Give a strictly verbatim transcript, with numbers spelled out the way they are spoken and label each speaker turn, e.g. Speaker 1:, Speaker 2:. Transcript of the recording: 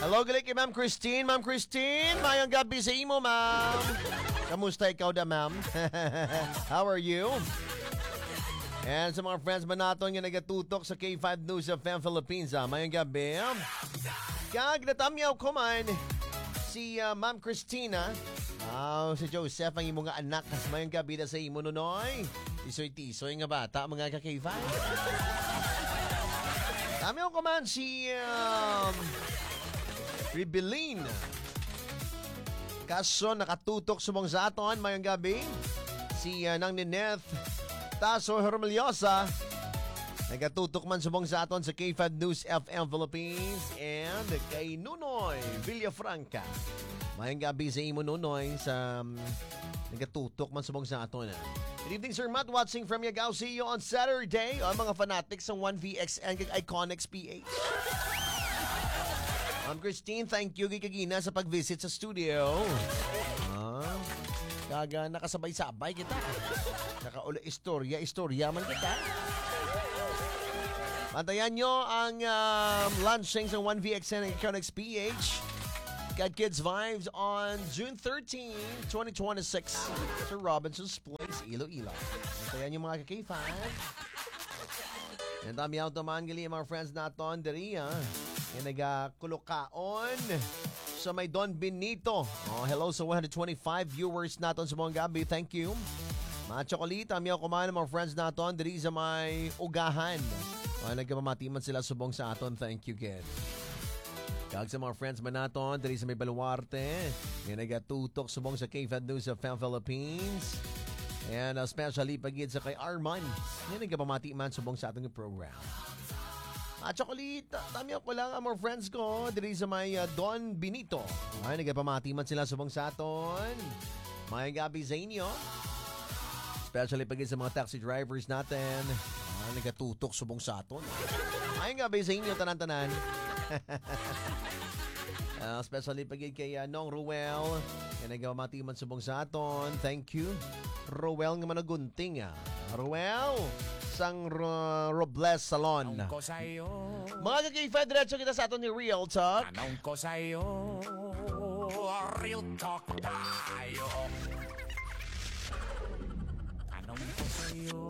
Speaker 1: Hello, galing kay Ma'am Christine. Ma'am Christine, mayang gabi sa imo, ma'am. Kamusta ikaw da, ma'am? How are you? And sa mga friends ba natin yung nagatutok sa K five News of F M Philippines, ah, mayang gabi. Kag natamyaw ko man si uh, Ma'am Christina. Oh, si Joseph ang imong nga anak. Mayang gabi na sa imo nunoy. Tisoy-tisoy nga bata, mga ka-K five. Tamyaw ko man si um, Rebelline. Kaso nakatutok sumong sa aton mayang gabi. Si uh, Nang Nineth Taso Hermeliosa. Nagatutok man sumong sa aton sa K five News F M Philippines. And kay Nunoy Villafranca. Mayang gabi sa imo Nunoy sa um, nagatutok man sumong sa aton. Good evening, Sir Matt. Watching from Yagao. See you on Saturday. Ang mga fanatics ng one V X N kag Iconics P H. Ma'am Christine, thank you kay Kagina sa pag-visit sa studio. Ah, kaga nakasabay-sabay kita. Nakaula istorya, istorya man kita. Pantayan nyo ang um, launching sa one V X N kag Iconics P H. Got Kids Vibes on June thirteenth, twenty twenty-six sa Robinson's Place, Iloilo. Pantayan nyo mga ka-K five. And dami out naman gali mga friends natin dari ha. Yung nagkulukaon sa may Don Benito. Oh, hello sa one hundred twenty-five viewers natin sa mga gabi. Thank you. Mga chocolate, amiyaw kumain mga friends natin dari sa may ugahan. Oh, nagkamamatiman sila subong sa aton. Thank you, kid. Kag sa mga friends man natin dari sa may Baluarte. Yung nagatutok subong sa K five News of F M Philippines. And especially pagid sa kay Arman. Yung nagkamamatiman subong sa ating program. At chocolate, tami ako lang ang mga friends ko diri sa may uh, Don Benito. Ay, nagpamati man sila subong sa aton. May gabi sa inyo. Especially pag sa mga taxi drivers natin. Ay, nagatutok subong sa aton. May gabi sa inyo, tanan-tanan. uh, especially pag kay uh, Nong Ruel. Ay, nagpamati man subong sa aton. Thank you. Ruel nga managunting. Ah. Ruel! Sang Ro- Robles Salon.
Speaker 2: Anong ko sa'yo?
Speaker 1: Mga ka-K five, diretso kita sa aton ni Real Talk.
Speaker 2: Anong ko sa'yo? Real Talk tayo. Anong ko sa'yo?